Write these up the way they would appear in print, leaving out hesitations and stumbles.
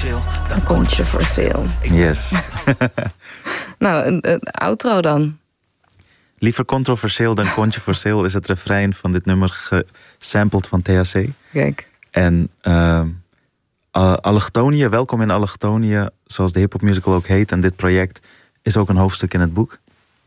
dan controversieel. Yes. Nou, een outro dan. Liever controversieel dan controversieel is het refrein van dit nummer gesampled van THC. Kijk. En Allochtonië, welkom in Allochtonië, zoals de hip-hop musical ook heet. En dit project is ook een hoofdstuk in het boek.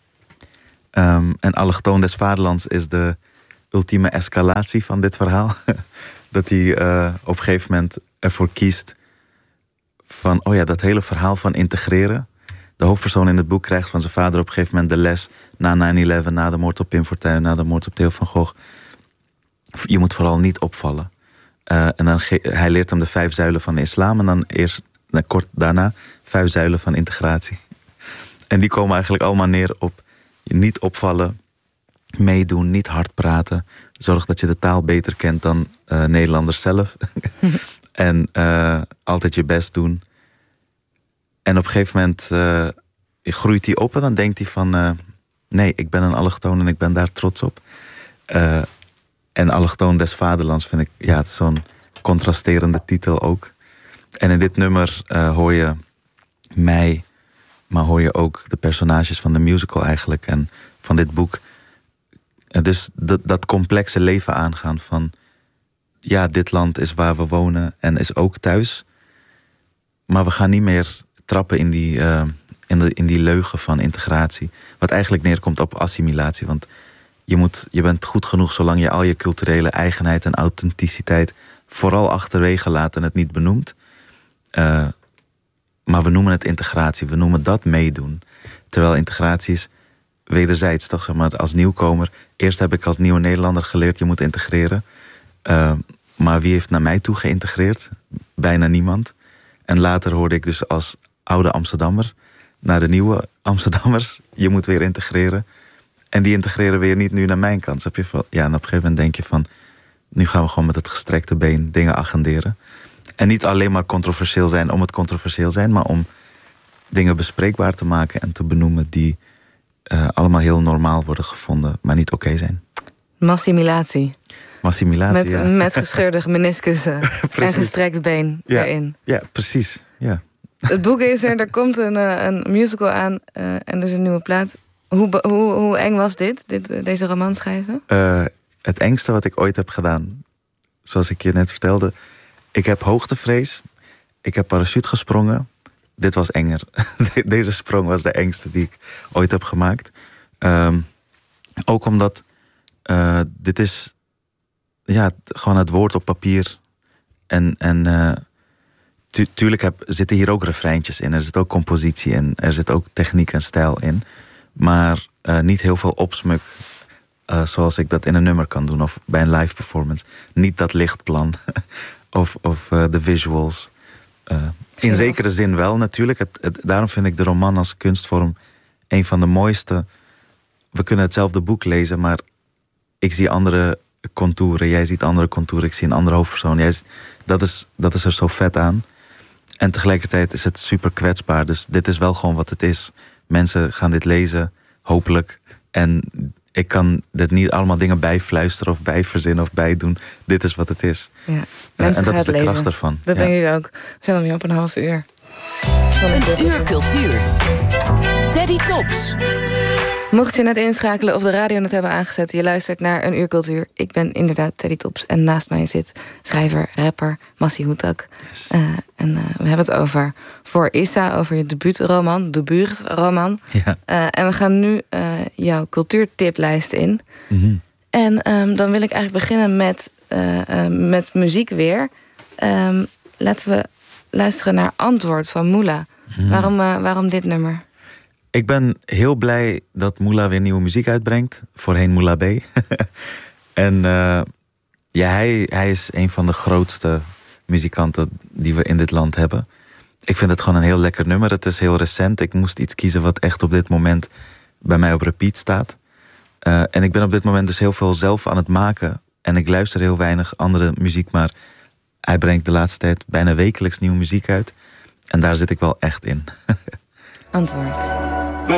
En Allochtoon des Vaderlands is de ultieme escalatie van dit verhaal. Dat hij op een gegeven moment ervoor kiest van, dat hele verhaal van integreren. De hoofdpersoon in het boek krijgt van zijn vader op een gegeven moment de les na 9/11, na de moord op Pim Fortuyn, na de moord op Theo van Gogh. Je moet vooral niet opvallen. En dan hij leert hem de 5 zuilen van de islam en dan kort daarna 5 zuilen van integratie. En die komen eigenlijk allemaal neer op niet opvallen, meedoen, niet hard praten. Zorg dat je de taal beter kent dan Nederlanders zelf. En altijd je best doen. En op een gegeven moment groeit hij op en dan denkt hij van, nee, ik ben een allochtoon en ik ben daar trots op. En Allochtoon des Vaderlands vind ik, het is zo'n contrasterende titel ook. En in dit nummer hoor je mij, maar hoor je ook de personages van de musical eigenlijk en van dit boek. Dus dat complexe leven aangaan van, dit land is waar we wonen en is ook thuis. Maar we gaan niet meer trappen in die leugen van integratie. Wat eigenlijk neerkomt op assimilatie. Want je bent goed genoeg zolang je al je culturele eigenheid en authenticiteit vooral achterwege laat en het niet benoemt. Maar we noemen het integratie. We noemen dat meedoen. Terwijl integratie is wederzijds, toch, zeg maar, als nieuwkomer. Eerst heb ik als nieuwe Nederlander geleerd, je moet integreren. Maar wie heeft naar mij toe geïntegreerd? Bijna niemand. En later hoorde ik dus als oude Amsterdammer naar de nieuwe Amsterdammers, je moet weer integreren. En die integreren weer niet nu naar mijn kant. En op een gegeven moment denk je van, nu gaan we gewoon met het gestrekte been dingen agenderen. En niet alleen maar controversieel zijn om het controversieel zijn, maar om dingen bespreekbaar te maken en te benoemen die allemaal heel normaal worden gevonden, maar niet oké zijn. Massimilatie. Massimilatie, met gescheurde meniscussen en gestrekt been erin. Ja, precies. Ja. Het boek is er komt een musical aan en dus een nieuwe plaat. Hoe eng was deze roman schrijven? Het engste wat ik ooit heb gedaan, zoals ik je net vertelde. Ik heb hoogtevrees. Ik heb parachute gesprongen. Dit was enger. Deze sprong was de engste die ik ooit heb gemaakt. Ook omdat dit is gewoon het woord op papier. En tuurlijk zitten hier ook refreintjes in. Er zit ook compositie in. Er zit ook techniek en stijl in. Maar niet heel veel opsmuk zoals ik dat in een nummer kan doen. Of bij een live performance. Niet dat lichtplan. of de visuals. In zekere zin wel natuurlijk. Daarom vind ik de roman als kunstvorm een van de mooiste. We kunnen hetzelfde boek lezen, maar ik zie andere contouren. Jij ziet andere contouren. Ik zie een andere hoofdpersoon. Dat is er zo vet aan. En tegelijkertijd is het super kwetsbaar. Dus dit is wel gewoon wat het is. Mensen gaan dit lezen, hopelijk. En ik kan dit niet allemaal dingen bijfluisteren of bijverzinnen of bijdoen. Dit is wat het is. Ja, en dat is de kracht ervan. Dat denk ik ook. We zijn alweer op een half uur. Een uur cultuur. Teddy Tops. Mocht je net inschakelen of de radio net hebben aangezet, je luistert naar Een Uur Cultuur. Ik ben inderdaad Teddy Tops en naast mij zit schrijver, rapper Massi Houtak. Yes. En we hebben het over Voor Issa, over je debuutroman. Ja. En we gaan nu jouw cultuurtiplijst in. Mm-hmm. En dan wil ik eigenlijk beginnen met muziek weer. Laten we luisteren naar Antwoord van Moula. Mm-hmm. Waarom dit nummer? Ik ben heel blij dat Moula weer nieuwe muziek uitbrengt. Voorheen Moula B. En hij is een van de grootste muzikanten die we in dit land hebben. Ik vind het gewoon een heel lekker nummer. Het is heel recent. Ik moest iets kiezen wat echt op dit moment bij mij op repeat staat. En ik ben op dit moment dus heel veel zelf aan het maken. En ik luister heel weinig andere muziek. Maar hij brengt de laatste tijd bijna wekelijks nieuwe muziek uit. En daar zit ik wel echt in. Antwoord.